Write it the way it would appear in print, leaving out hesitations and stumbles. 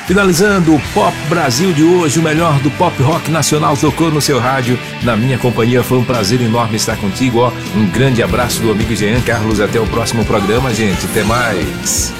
Finalizando o Pop Brasil de hoje, o melhor do pop rock nacional tocou no seu rádio. Na minha companhia foi um prazer enorme estar contigo, ó. Um grande abraço do amigo Jean Carlos, até o próximo programa, gente. Até mais.